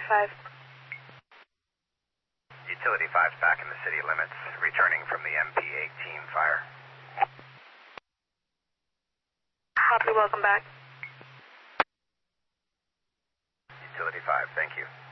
5. Utility 5's back in the city limits, returning from the MP-18 fire. Copy, welcome back. Utility 5, thank you.